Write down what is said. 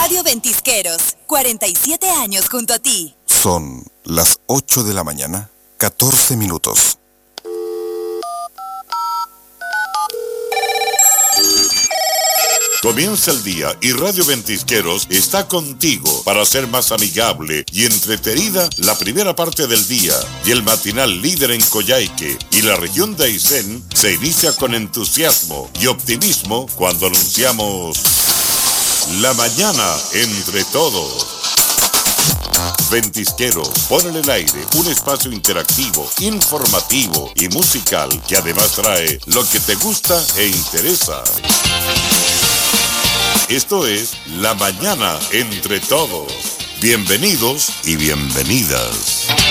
Radio Ventisqueros, 47 años junto a ti. Son las 8 de la mañana, 14 minutos. Comienza el día y Radio Ventisqueros está contigo para hacer más amigable y entretenida la primera parte del día. Y el matinal líder en Coyhaique y la región de Aysén se inicia con entusiasmo y optimismo cuando anunciamos La Mañana Entre Todos. Ventisqueros pone en el aire un espacio interactivo, informativo y musical que además trae lo que te gusta e interesa. Esto es La Mañana Entre Todos. Bienvenidos y bienvenidas.